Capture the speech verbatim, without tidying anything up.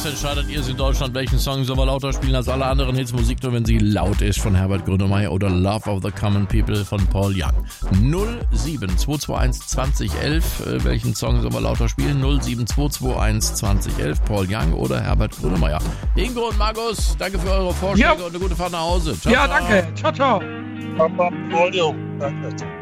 entscheidet ihr es in Deutschland, welchen Song soll man lauter spielen als alle anderen Hits. Musik nur, wenn sie laut ist, von Herbert Grönemeyer oder Love of the Common People von Paul Young. null sieben zwei zwei eins zwanzig elf, äh, welchen Song soll man lauter spielen? null sieben zwei zwei eins zwanzig elf, Paul Young oder Herbert Grönemeyer. Ingo und Markus, danke für eure Vorschläge ja. und eine gute Fahrt nach Hause. Ciao, ja, ciao. Danke. Ciao, ciao. Papa, Audio. Danke.